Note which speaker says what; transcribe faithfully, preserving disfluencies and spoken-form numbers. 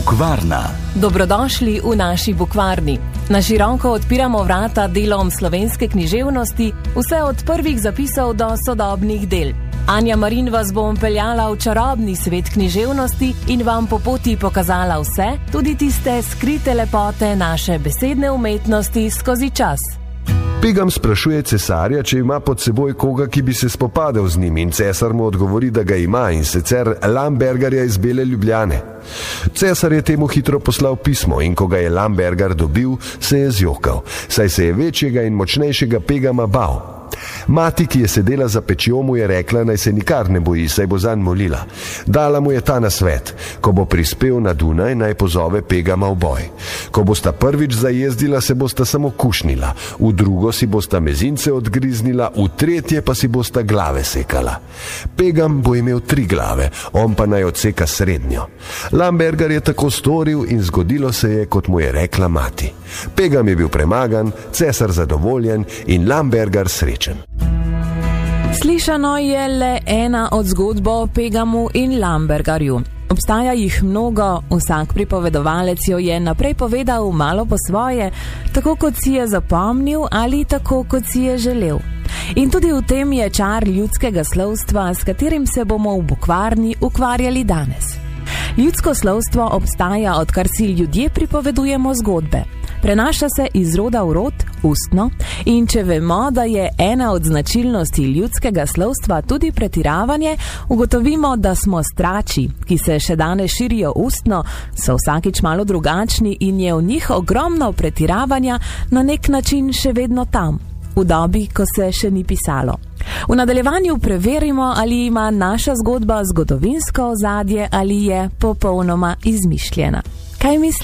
Speaker 1: Bukvarna.
Speaker 2: Dobrodošli v naši bukvarni. Na široko odpiramo vrata delom slovenske književnosti, vse od prvih zapisov do sodobnih del. Anja Marin vas bom peljala v čarobni svet književnosti in vam po poti pokazala vse, tudi tiste skrite lepote naše besedne umetnosti skozi čas.
Speaker 3: Pegam sprašuje cesarja, če ima pod seboj koga, ki bi se spopadel z njim, in cesar mu odgovori, da ga ima, in sicer Lambergarja iz Bele Ljubljane. Cesar je temu hitro poslal pismo in ko ga je Lambergar dobil, se je zjokal, saj se je večjega in močnejšega Pegama bal. Mati, ki je sedela za pečjo, mu je rekla, naj se nikar ne boji, saj bo zanj molila. Dala mu je ta nasvet: ko bo prispel na Dunaj, naj pozove Pegama v boj. Ko bosta prvič zajezdila, se bosta samo kušnila, v drugo si bosta mezince odgriznila, v tretje pa si bosta glave sekala. Pegam bo imel tri glave, on pa naj odseka srednjo. Lambergar je tako storil in zgodilo se je, kot mu je rekla mati. Pegam je bil premagan, cesar zadovoljen in Lambergar srečen.
Speaker 2: Slišano je le ena od zgodb o Pegamu in Lambergarju. Obstaja jih mnogo, vsak pripovedovalec jo je naprej povedal malo po svoje, tako kot si je zapomnil ali tako kot si je želel. In tudi v tem je čar ljudskega slovstva, s katerim se bomo v bukvarni ukvarjali danes. Ljudsko slovstvo obstaja, odkar si ljudje pripovedujemo zgodbe. Prenaša se iz roda v rod, ustno, in če vemo, da je ena od značilnosti ljudskega slovstva tudi pretiravanje, ugotovimo, da smo strači, ki se še danes širijo ustno, so vsakič malo drugačni in je v njih ogromno pretiravanja na nek način še vedno tam, v dobi, ko se še ni pisalo. V nadaljevanju preverimo, ali ima naša zgodba zgodovinsko ozadje ali je popolnoma izmišljena. Kaj misliš?